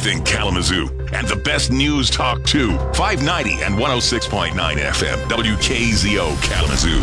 everything Kalamazoo. And the best news talk, too. 590 and 106.9 FM, WKZO Kalamazoo.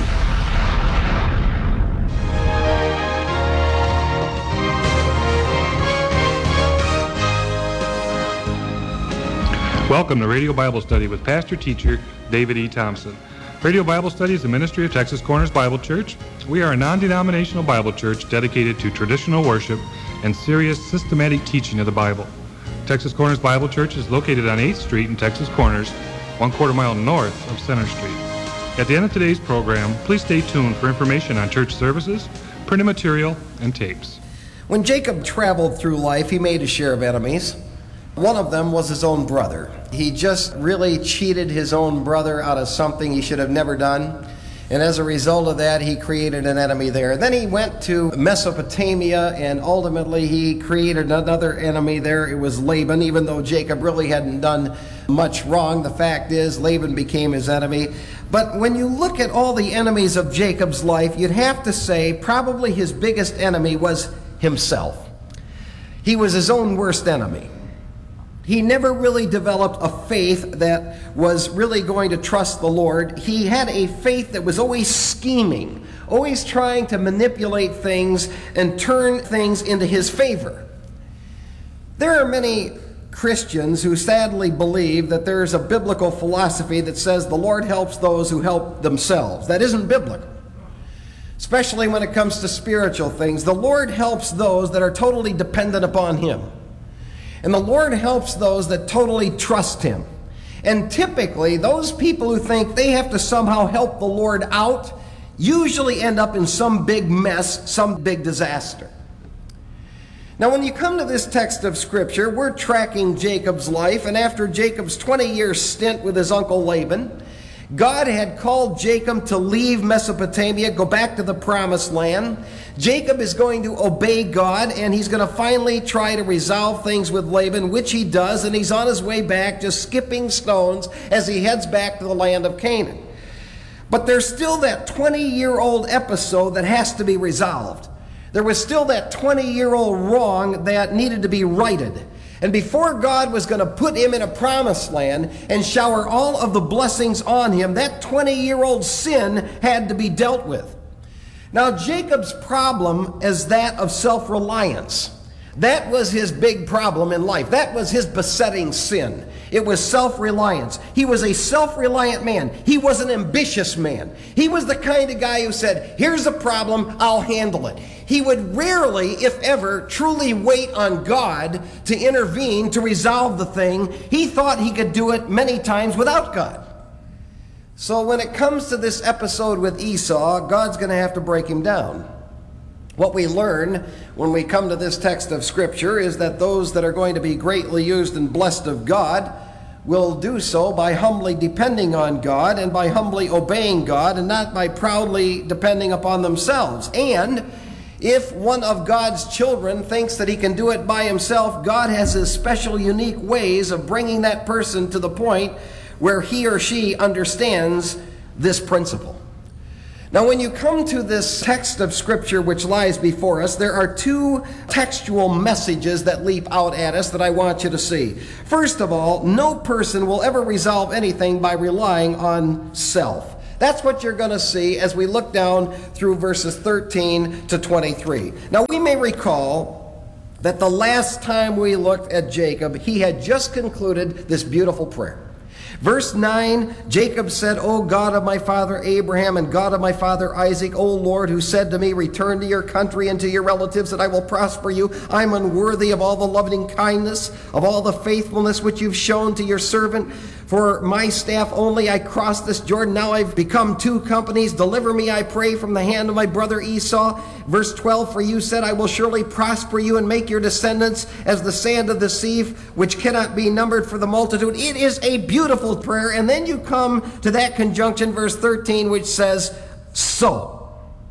Welcome to Radio Bible Study with Pastor Teacher David E. Thompson. Radio Bible Study is the ministry of Texas Corners Bible Church. We are a non-denominational Bible church dedicated to traditional worship and serious, systematic teaching of the Bible. Texas Corners Bible Church is located on 8th Street in Texas Corners, 1/4 mile north of Center Street. At the end of today's program, please stay tuned for information on church services, printed material, and tapes. When Jacob traveled through life, he made a share of enemies. One of them was his own brother. He just really cheated his own brother out of something he should have never done. And as a result of that, he created an enemy there. Then he went to Mesopotamia, and ultimately he created another enemy there. It was Laban, even though Jacob really hadn't done much wrong. The fact is, Laban became his enemy. But when you look at all the enemies of Jacob's life, you'd have to say probably his biggest enemy was himself. He was his own worst enemy. He never really developed a faith that was really going to trust the Lord. He had a faith that was always scheming, always trying to manipulate things and turn things into his favor. There are many Christians who sadly believe that there's a biblical philosophy that says the Lord helps those who help themselves. That isn't biblical, especially when it comes to spiritual things. The Lord helps those that are totally dependent upon Him. And the Lord helps those that totally trust Him. And typically, those people who think they have to somehow help the Lord out usually end up in some big mess, some big disaster. Now, when you come to this text of Scripture, we're tracking Jacob's life, and after Jacob's 20-year stint with his uncle Laban, God had called Jacob to leave Mesopotamia, go back to the Promised Land. Jacob is going to obey God, and he's going to finally try to resolve things with Laban, which he does, and he's on his way back, just skipping stones as he heads back to the land of Canaan. But there's still that 20-year-old episode that has to be resolved. There was still that 20-year-old wrong that needed to be righted. And before God was going to put him in a promised land and shower all of the blessings on him, that 20-year-old sin had to be dealt with. Now, Jacob's problem is that of self-reliance. That was his big problem in life. That was his besetting sin. It was self-reliance. He was a self-reliant man. He was an ambitious man. He was the kind of guy who said, here's a problem, I'll handle it. He would rarely, if ever, truly wait on God to intervene to resolve the thing. He thought he could do it many times without God. So when it comes to this episode with Esau, God's going to have to break him down. What we learn when we come to this text of Scripture is that those that are going to be greatly used and blessed of God will do so by humbly depending on God and by humbly obeying God and not by proudly depending upon themselves. And if one of God's children thinks that he can do it by himself, God has his special, unique ways of bringing that person to the point where he or she understands this principle. Now, when you come to this text of Scripture which lies before us, there are two textual messages that leap out at us that I want you to see. First of all, no person will ever resolve anything by relying on self. That's what you're going to see as we look down through verses 13 to 23. Now, we may recall that the last time we looked at Jacob, he had just concluded this beautiful prayer. Verse 9, Jacob said, O God of my father Abraham and God of my father Isaac, O Lord, who said to me, return to your country and to your relatives, that I will prosper you. I'm unworthy of all the loving kindness, of all the faithfulness which you've shown to your servant. For my staff only I crossed this Jordan. Now I've become two companies. Deliver me, I pray, from the hand of my brother Esau. Verse 12, for you said, I will surely prosper you and make your descendants as the sand of the sea, which cannot be numbered for the multitude. It is a beautiful prayer. And then you come to that conjunction, verse 13, which says, so.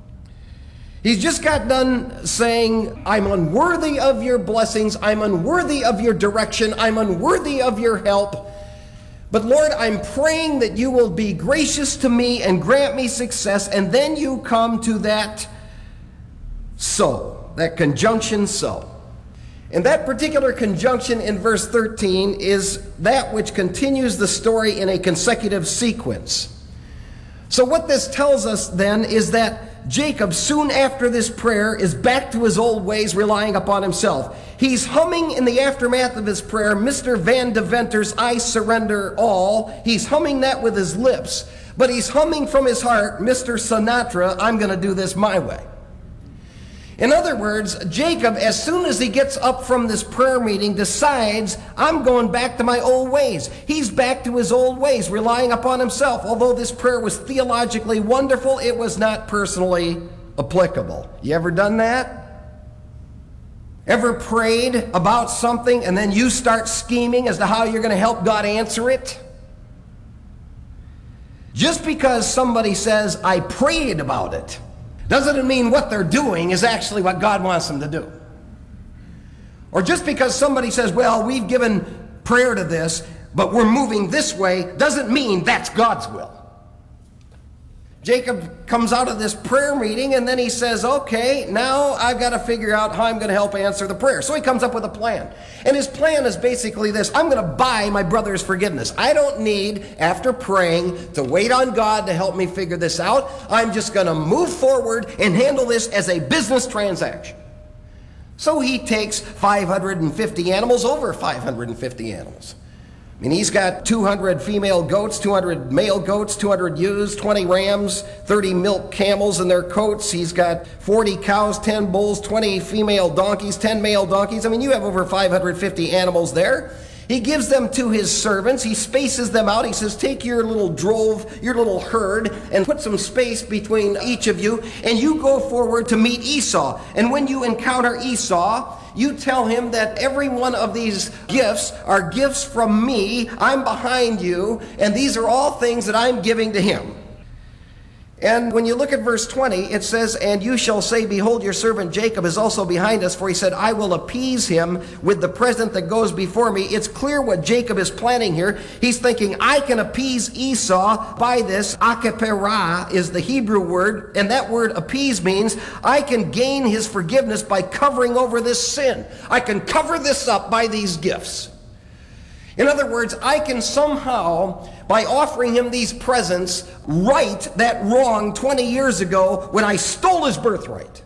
He's just got done saying, I'm unworthy of your blessings. I'm unworthy of your direction. I'm unworthy of your help. But Lord, I'm praying that you will be gracious to me and grant me success. And then you come to that so, that conjunction so. And that particular conjunction in verse 13 is that which continues the story in a consecutive sequence. So what this tells us then is that Jacob, soon after this prayer, is back to his old ways, relying upon himself. He's humming in the aftermath of his prayer, Mr. Van Deventer's I Surrender All. He's humming that with his lips, but he's humming from his heart, Mr. Sinatra, I'm going to do this my way. In other words, Jacob, as soon as he gets up from this prayer meeting, decides, I'm going back to my old ways. He's back to his old ways, relying upon himself. Although this prayer was theologically wonderful, it was not personally applicable. You ever done that? Ever prayed about something and then you start scheming as to how you're going to help God answer it? Just because somebody says, I prayed about it, doesn't mean what they're doing is actually what God wants them to do. Or just because somebody says, well, we've given prayer to this, but we're moving this way, doesn't mean that's God's will. Jacob comes out of this prayer meeting and then he says, okay, now I've got to figure out how I'm going to help answer the prayer. So he comes up with a plan. And his plan is basically this: I'm going to buy my brother's forgiveness. I don't need, after praying, to wait on God to help me figure this out. I'm just going to move forward and handle this as a business transaction. So he takes 550 animals, over 550 animals. I mean, he's got 200 female goats, 200 male goats, 200 ewes, 20 rams, 30 milk camels and their coats. He's got 40 cows, 10 bulls, 20 female donkeys, 10 male donkeys. I mean, you have over 550 animals there. He gives them to his servants. He spaces them out. He says, take your little drove, your little herd, and put some space between each of you, and you go forward to meet Esau. And when you encounter Esau, you tell him that every one of these gifts are gifts from me. I'm behind you, and these are all things that I'm giving to him. And when you look at verse 20, it says, and you shall say, behold, your servant Jacob is also behind us, for he said, I will appease him with the present that goes before me. It's clear what Jacob is planning here. He's thinking, I can appease Esau by this. Akepera is the Hebrew word, and that word appease means I can gain his forgiveness by covering over this sin. I can cover this up by these gifts. In other words, I can somehow, by offering him these presents, right that wrong 20 years ago when I stole his birthright.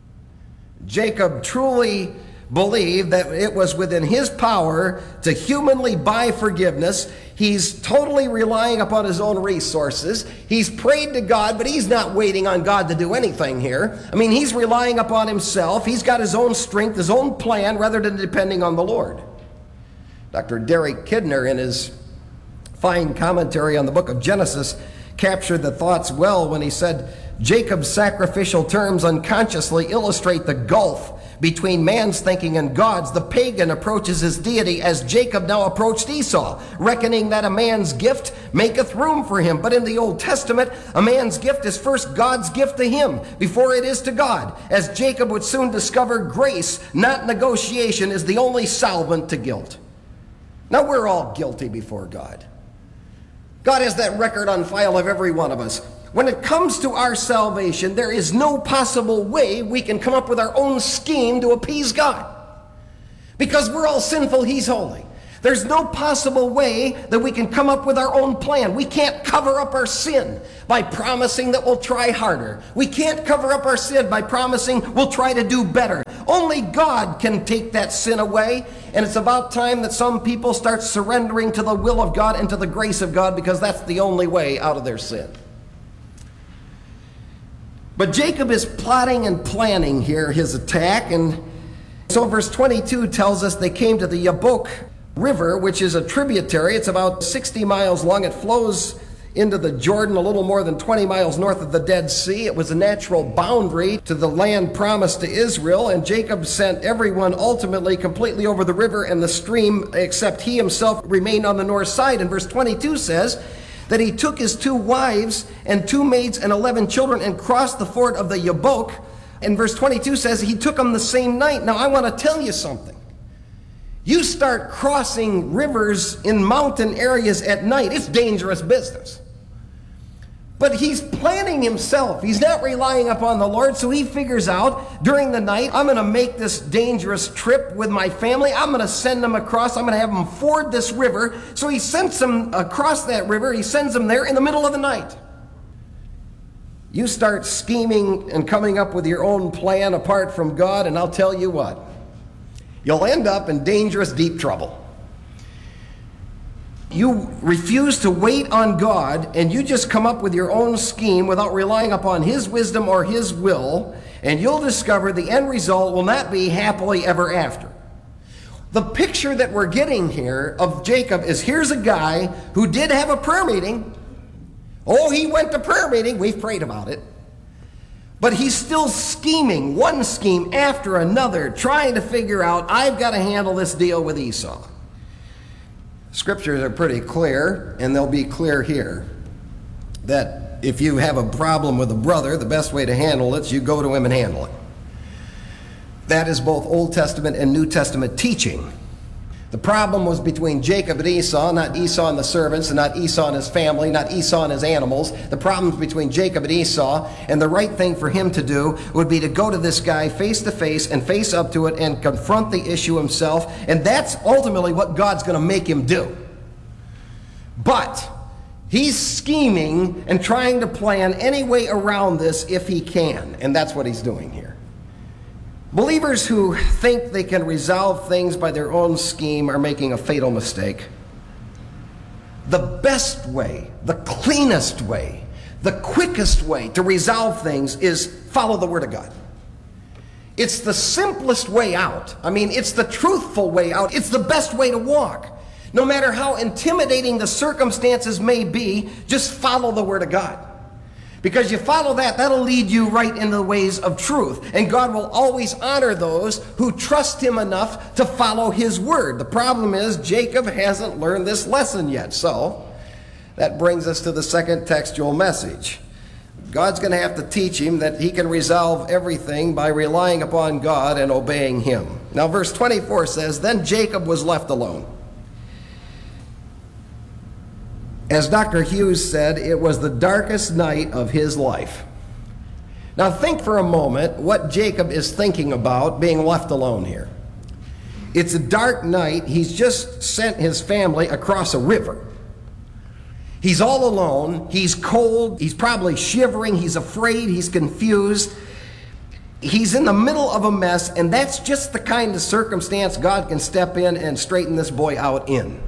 Jacob truly believed that it was within his power to humanly buy forgiveness. He's totally relying upon his own resources. He's prayed to God, but he's not waiting on God to do anything here. I mean, he's relying upon himself. He's got his own strength, his own plan, rather than depending on the Lord. Dr. Derek Kidner, in his fine commentary on the book of Genesis, captured the thoughts well when he said, Jacob's sacrificial terms unconsciously illustrate the gulf between man's thinking and God's. The pagan approaches his deity as Jacob now approached Esau, reckoning that a man's gift maketh room for him. But in the Old Testament, a man's gift is first God's gift to him before it is to God. As Jacob would soon discover, grace, not negotiation, is the only solvent to guilt. Now, we're all guilty before God. God has that record on file of every one of us. When it comes to our salvation, there is no possible way we can come up with our own scheme to appease God. Because we're all sinful, He's holy. There's no possible way that we can come up with our own plan. We can't cover up our sin by promising that we'll try harder. We can't cover up our sin by promising we'll try to do better. Only God can take that sin away, and it's about time that some people start surrendering to the will of God and to the grace of God, because that's the only way out of their sin. But Jacob is plotting and planning here his attack, and so verse 22 tells us they came to the Yabok River, which is a tributary. It's about 60 miles long. It flows into the Jordan a little more than 20 miles north of the Dead Sea. It was a natural boundary to the land promised to Israel, and Jacob sent everyone ultimately completely over the river and the stream, except he himself remained on the north side. And verse 22 says that he took his 2 wives and 2 maids and 11 children and crossed the ford of the Yabok. And verse 22 says he took them the same night. Now, I want to tell you something. You start crossing rivers in mountain areas at night, it's dangerous business. But he's planning himself. He's not relying upon the Lord, so he figures out during the night, I'm going to make this dangerous trip with my family. I'm going to send them across. I'm going to have them ford this river. So he sends them across that river. He sends them there in the middle of the night. You start scheming and coming up with your own plan apart from God, and I'll tell you what, you'll end up in dangerous, deep trouble. You refuse to wait on God, and you just come up with your own scheme without relying upon His wisdom or His will, and you'll discover the end result will not be happily ever after. The picture that we're getting here of Jacob is, here's a guy who did have a prayer meeting. Oh, he went to prayer meeting. We've prayed about it. But he's still scheming, one scheme after another, trying to figure out, I've got to handle this deal with Esau. Scriptures are pretty clear, and they'll be clear here, that if you have a problem with a brother, the best way to handle it is you go to him and handle it. That is both Old Testament and New Testament teaching. The problem was between Jacob and Esau, not Esau and the servants, and not Esau and his family, not Esau and his animals. The problem's between Jacob and Esau, and the right thing for him to do would be to go to this guy face to face and face up to it and confront the issue himself, and that's ultimately what God's going to make him do. But he's scheming and trying to plan any way around this if he can, and that's what he's doing here. Believers who think they can resolve things by their own scheme are making a fatal mistake. The best way, the cleanest way, the quickest way to resolve things is follow the Word of God. It's the simplest way out. I mean, it's the truthful way out. It's the best way to walk. No matter how intimidating the circumstances may be, just follow the Word of God. Because you follow that, that'll lead you right into the ways of truth. And God will always honor those who trust Him enough to follow His word. The problem is Jacob hasn't learned this lesson yet. So that brings us to the second textual message. God's going to have to teach him that he can resolve everything by relying upon God and obeying Him. Now verse 24 says, Then Jacob was left alone. As Dr. Hughes said, it was the darkest night of his life. Now think for a moment what Jacob is thinking about being left alone here. It's a dark night. He's just sent his family across a river. He's all alone. He's cold. He's probably shivering. He's afraid. He's confused. He's in the middle of a mess, and that's just the kind of circumstance God can step in and straighten this boy out in.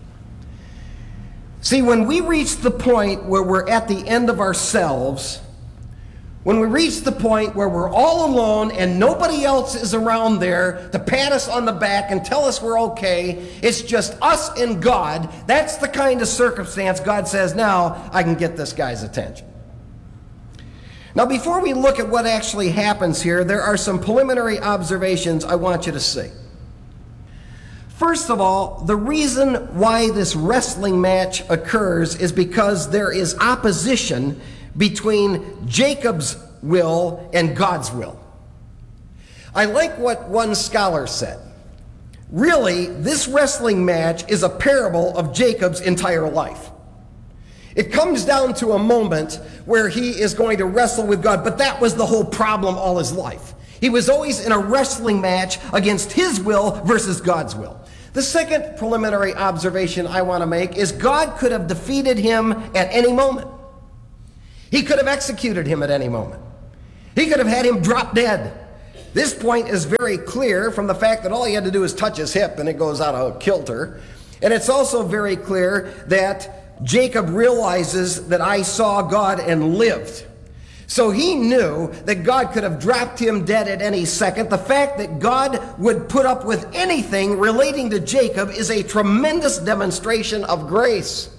See, when we reach the point where we're at the end of ourselves, when we reach the point where we're all alone and nobody else is around there to pat us on the back and tell us we're okay, it's just us and God, that's the kind of circumstance God says, now I can get this guy's attention. Now, before we look at what actually happens here, there are some preliminary observations I want you to see. First of all, the reason why this wrestling match occurs is because there is opposition between Jacob's will and God's will. I like what one scholar said. Really, this wrestling match is a parable of Jacob's entire life. It comes down to a moment where he is going to wrestle with God, but that was the whole problem all his life. He was always in a wrestling match against his will versus God's will. The second preliminary observation I want to make is God could have defeated him at any moment. He could have executed him at any moment. He could have had him drop dead. This point is very clear from the fact that all he had to do is touch his hip and it goes out of kilter. And it's also very clear that Jacob realizes that I saw God and lived. So he knew that God could have dropped him dead at any second. The fact that God would put up with anything relating to Jacob is a tremendous demonstration of grace.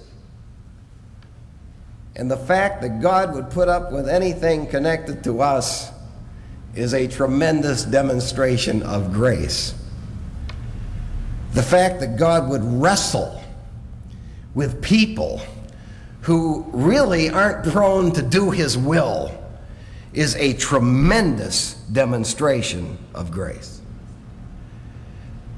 And the fact that God would put up with anything connected to us is a tremendous demonstration of grace. The fact that God would wrestle with people who really aren't prone to do His will is a tremendous demonstration of grace.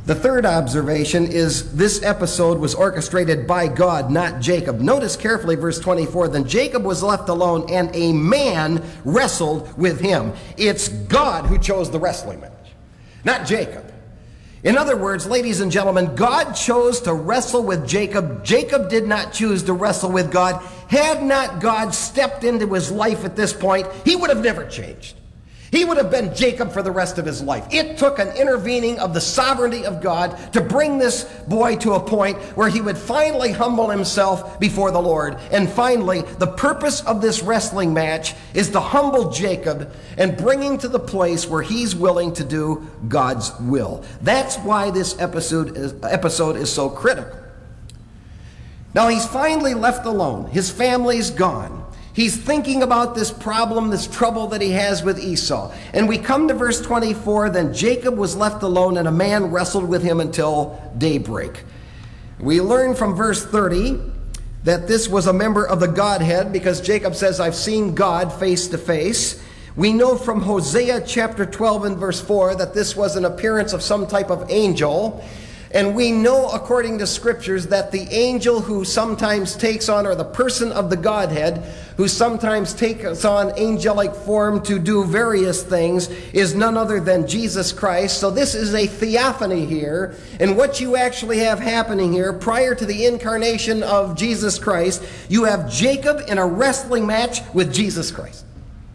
The third observation is this episode was orchestrated by God, not Jacob. Notice carefully verse 24. Then Jacob was left alone, and a man wrestled with him. It's God who chose the wrestling match, not Jacob. In other words, ladies and gentlemen, God chose to wrestle with Jacob. Jacob did not choose to wrestle with God. Had not God stepped into his life at this point, he would have never changed. He would have been Jacob for the rest of his life. It took an intervening of the sovereignty of God to bring this boy to a point where he would finally humble himself before the Lord. And finally, the purpose of this wrestling match is to humble Jacob and bring him to the place where he's willing to do God's will. That's why this episode is so critical. Now, he's finally left alone. His family's gone. He's thinking about this problem, this trouble that he has with Esau. And we come to verse 24, then Jacob was left alone, and a man wrestled with him until daybreak. We learn from verse 30 that this was a member of the Godhead, because Jacob says, I've seen God face to face. We know from Hosea chapter 12 and verse 4 that this was an appearance of some type of angel. And we know, according to scriptures, that the angel who sometimes takes on, or the person of the Godhead, who sometimes takes on angelic form to do various things, is none other than Jesus Christ. So this is a theophany here. And what you actually have happening here, prior to the incarnation of Jesus Christ, you have Jacob in a wrestling match with Jesus Christ.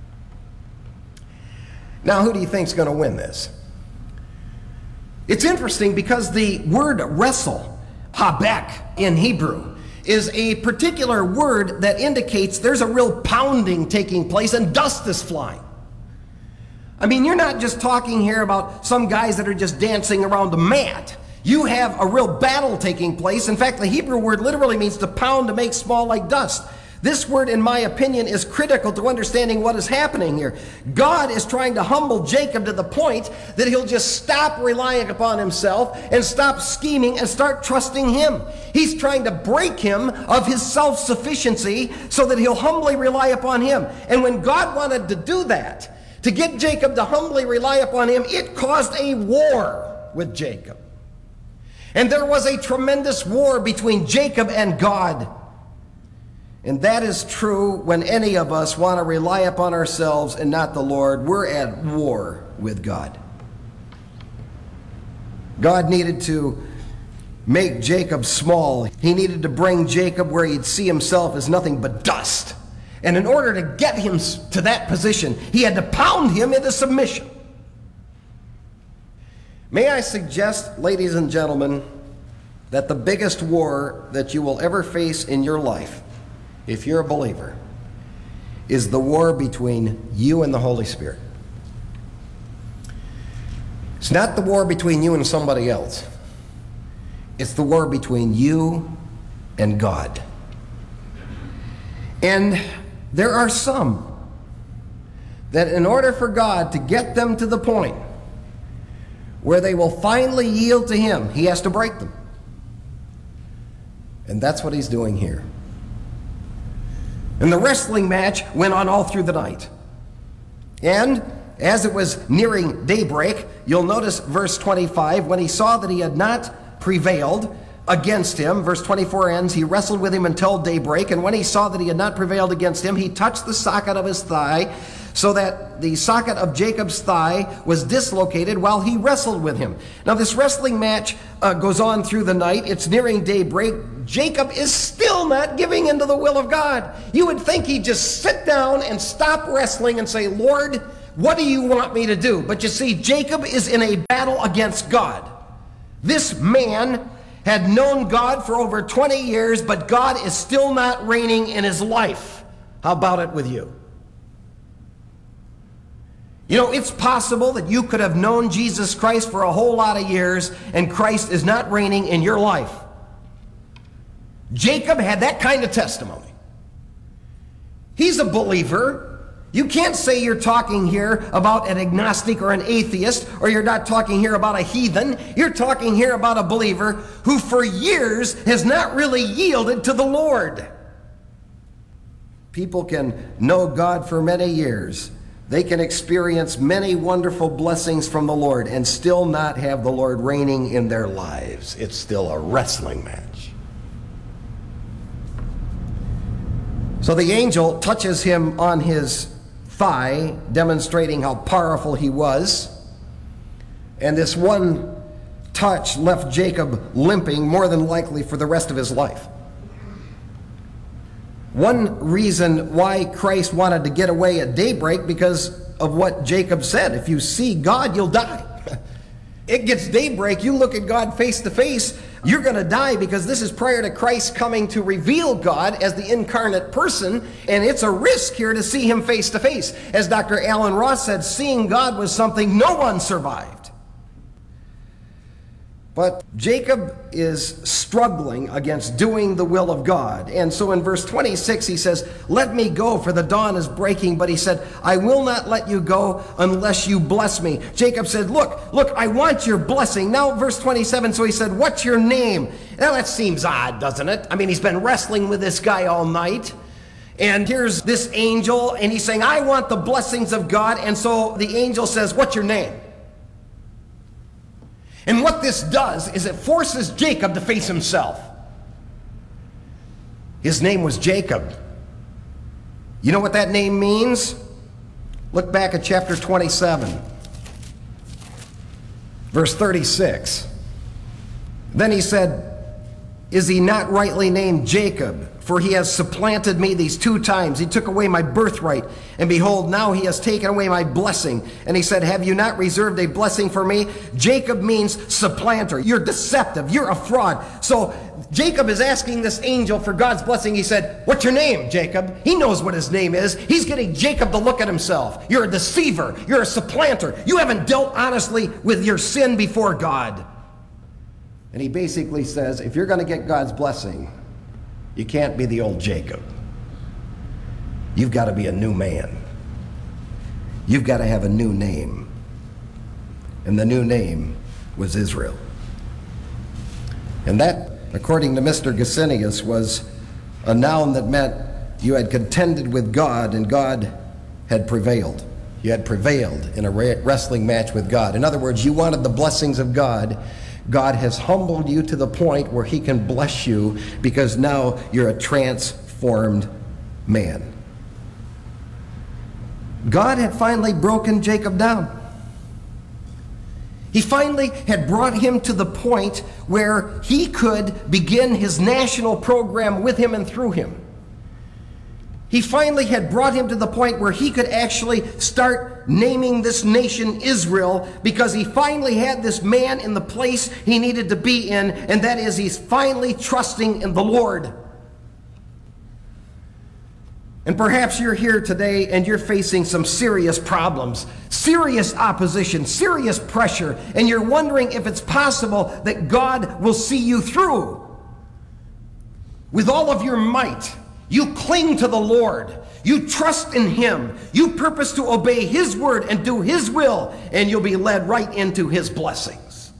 Now, who do you think is going to win this? It's interesting because the word wrestle, habek in Hebrew, is a particular word that indicates there's a real pounding taking place and dust is flying. I mean, you're not just talking here about some guys that are just dancing around a mat. You have a real battle taking place. In fact, the Hebrew word literally means to pound, to make small like dust. This word, in my opinion, is critical to understanding what is happening here. God is trying to humble Jacob to the point that he'll just stop relying upon himself and stop scheming and start trusting him. He's trying to break him of his self-sufficiency so that he'll humbly rely upon him. And when God wanted to do that, to get Jacob to humbly rely upon him, it caused a war with Jacob. And there was a tremendous war between Jacob and God. And that is true when any of us want to rely upon ourselves and not the Lord. We're at war with God. God needed to make Jacob small. He needed to bring Jacob where he'd see himself as nothing but dust. And in order to get him to that position, he had to pound him into submission. May I suggest, ladies and gentlemen, that the biggest war that you will ever face in your life, if you're a believer, is the war between you and the Holy Spirit. It's not the war between you and somebody else. It's the war between you and God. And there are some that in order for God to get them to the point where they will finally yield to Him, He has to break them. And that's what He's doing here. And the wrestling match went on all through the night. And as it was nearing daybreak, you'll notice verse 25, when he saw that he had not prevailed against him, verse 24 ends, he wrestled with him until daybreak, and when he saw that he had not prevailed against him, he touched the socket of his thigh, so that the socket of Jacob's thigh was dislocated while he wrestled with him. Now this wrestling match goes on through the night. It's nearing daybreak. Jacob is still not giving into the will of God. You would think he'd just sit down and stop wrestling and say, Lord, what do you want me to do? But you see, Jacob is in a battle against God. This man had known God for over 20 years, but God is still not reigning in his life. How about it with you? You know, it's possible that you could have known Jesus Christ for a whole lot of years and Christ is not reigning in your life. Jacob had that kind of testimony. He's a believer. You can't say you're talking here about an agnostic or an atheist, or you're not talking here about a heathen. You're talking here about a believer who for years has not really yielded to the Lord. People can know God for many years, They can experience many wonderful blessings from the Lord and still not have the Lord reigning in their lives. It's still a wrestling match. So the angel touches him on his thigh, demonstrating how powerful he was. And this one touch left Jacob limping, more than likely for the rest of his life. One reason why Christ wanted to get away at daybreak, because of what Jacob said. If you see God, you'll die. It gets daybreak, you look at God face to face, you're going to die, because this is prior to Christ coming to reveal God as the incarnate person, and it's a risk here to see him face to face. As Dr. Alan Ross said, seeing God was something no one survived. But Jacob is struggling against doing the will of God. And so in verse 26 he says, "Let me go, for the dawn is breaking." But he said, "I will not let you go unless you bless me." Jacob said, look, I want your blessing. Now verse 27, so he said, "What's your name?" Now that seems odd, doesn't it? I mean, he's been wrestling with this guy all night. And here's this angel, and he's saying, "I want the blessings of God." And so the angel says, "What's your name?" And what this does is it forces Jacob to face himself. His name was Jacob. You know what that name means? Look back at chapter 27, verse 36. Then he said, "Is he not rightly named Jacob? For he has supplanted me these 2 times. He took away my birthright, and behold, now he has taken away my blessing." And he said, "Have you not reserved a blessing for me?" Jacob means supplanter. You're deceptive. You're a fraud. So Jacob is asking this angel for God's blessing. He said, "What's your name, Jacob?" He knows what his name is. He's getting Jacob to look at himself. You're a deceiver. You're a supplanter. You haven't dealt honestly with your sin before God. And he basically says, if you're going to get God's blessing, you can't be the old Jacob. You've got to be a new man. You've got to have a new name. And the new name was Israel. And that, according to Mr. Gesenius, was a noun that meant you had contended with God and God had prevailed. You had prevailed in a wrestling match with God. In other words, you wanted the blessings of God. God has humbled you to the point where he can bless you because now you're a transformed man. God had finally broken Jacob down. He finally had brought him to the point where he could begin his national program with him and through him. He finally had brought him to the point where he could actually start naming this nation Israel, because he finally had this man in the place he needed to be in, and that is he's finally trusting in the Lord. And perhaps you're here today and you're facing some serious problems, serious opposition, serious pressure, and you're wondering if it's possible that God will see you through. With all of your might, you cling to the Lord. You trust in him. You purpose to obey his word and do his will, and you'll be led right into his blessings.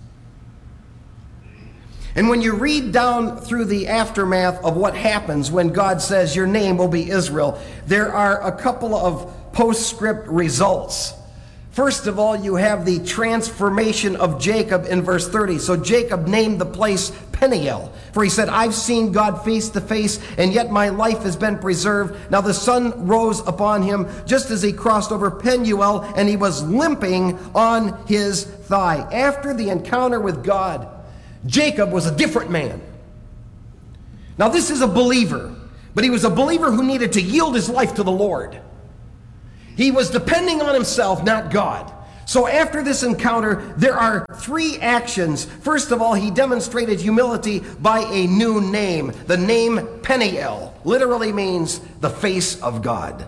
And when you read down through the aftermath of what happens when God says your name will be Israel, there are a couple of postscript results. First of all, you have the transformation of Jacob in verse 30. So Jacob named the place Peniel, for he said, "I've seen God face to face, and yet my life has been preserved." Now the sun rose upon him just as he crossed over Penuel, and he was limping on his thigh. After the encounter with God, Jacob was a different man. Now this is a believer, but he was a believer who needed to yield his life to the Lord. He was depending on himself, not God. So after this encounter, there are 3 actions. First of all, he demonstrated humility by a new name. The name Peniel literally means the face of God.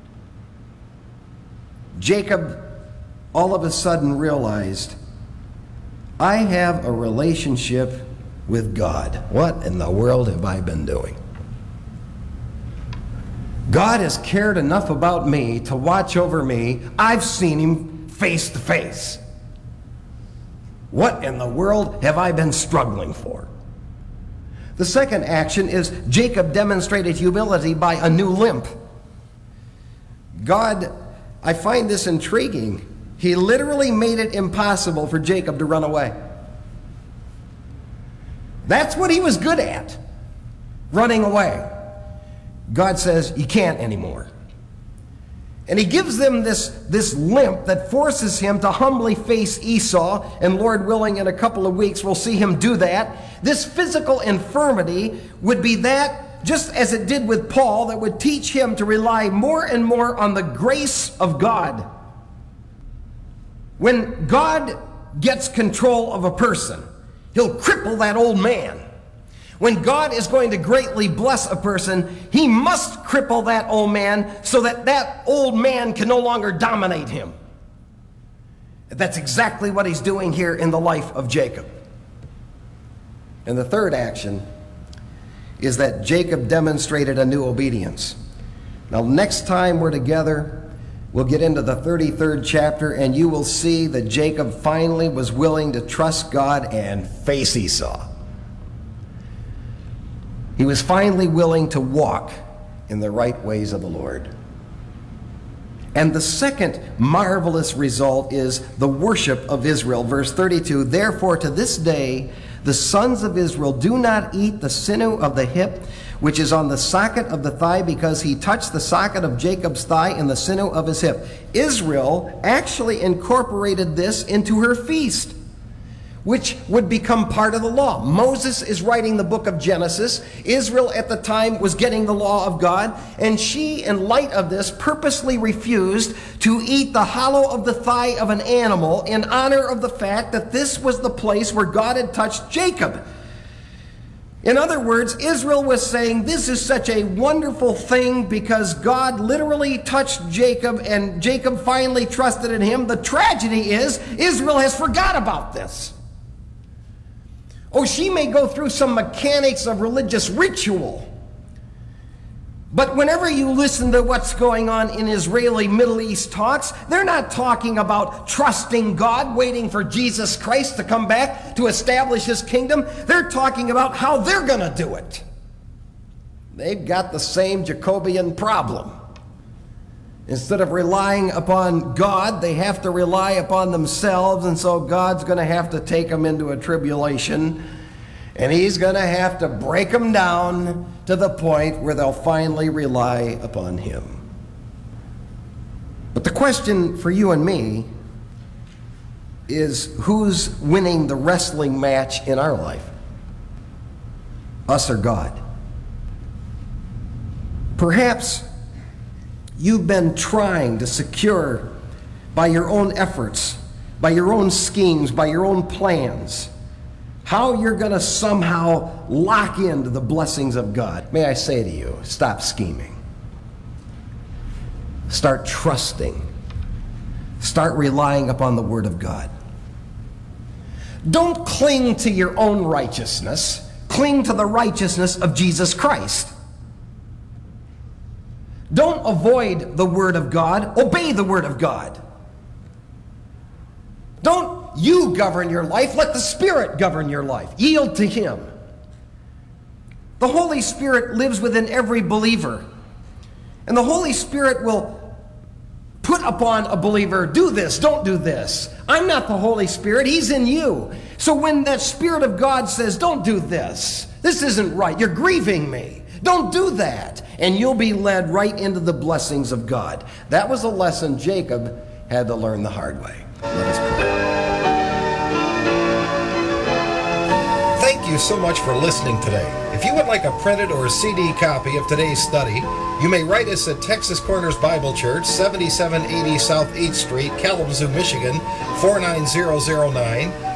Jacob all of a sudden realized, I have a relationship with God. What in the world have I been doing? God has cared enough about me to watch over me. I've seen him face to face. What in the world have I been struggling for? The second action is Jacob demonstrated humility by a new limp. God I find this intriguing. He literally made it impossible for Jacob to run away. That's what he was good at, running away. God says, you can't anymore. And he gives them this limp that forces him to humbly face Esau, and Lord willing, in a couple of weeks, we'll see him do that. This physical infirmity would be that, just as it did with Paul, that would teach him to rely more and more on the grace of God. When God gets control of a person, he'll cripple that old man. When God is going to greatly bless a person, he must cripple that old man so that that old man can no longer dominate him. That's exactly what he's doing here in the life of Jacob. And the third action is that Jacob demonstrated a new obedience. Now, next time we're together, we'll get into the 33rd chapter, and you will see that Jacob finally was willing to trust God and face Esau. He was finally willing to walk in the right ways of the Lord. And the second marvelous result is the worship of Israel. Verse 32, therefore to this day the sons of Israel do not eat the sinew of the hip, which is on the socket of the thigh, because he touched the socket of Jacob's thigh and the sinew of his hip. Israel actually incorporated this into her feast, which would become part of the law. Moses is writing the book of Genesis. Israel at the time was getting the law of God, and she, in light of this, purposely refused to eat the hollow of the thigh of an animal in honor of the fact that this was the place where God had touched Jacob. In other words, Israel was saying, this is such a wonderful thing because God literally touched Jacob, and Jacob finally trusted in him. The tragedy is, Israel has forgot about this. Oh, she may go through some mechanics of religious ritual, but whenever you listen to what's going on in Israeli Middle East talks, they're not talking about trusting God, waiting for Jesus Christ to come back to establish his kingdom. They're talking about how they're going to do it. They've got the same Jacobian problem. Instead of relying upon God, they have to rely upon themselves, and so God's going to have to take them into a tribulation, and he's going to have to break them down to the point where they'll finally rely upon him. But the question for you and me is, who's winning the wrestling match in our life? Us or God? Perhaps you've been trying to secure by your own efforts, by your own schemes, by your own plans, how you're going to somehow lock into the blessings of God. May I say to you, stop scheming. Start trusting. Start relying upon the Word of God. Don't cling to your own righteousness. Cling to the righteousness of Jesus Christ. Don't avoid the Word of God. Obey the Word of God. Don't you govern your life. Let the Spirit govern your life. Yield to Him. The Holy Spirit lives within every believer. And the Holy Spirit will put upon a believer, do this, don't do this. I'm not the Holy Spirit. He's in you. So when that Spirit of God says, don't do this, this isn't right, you're grieving me, don't do that, and you'll be led right into the blessings of God. That was a lesson Jacob had to learn the hard way. Let us pray. Thank you so much for listening today. If you would like a printed or CD copy of today's study, you may write us at Texas Corners Bible Church, 7780 South 8th Street, Kalamazoo, Michigan, 49009.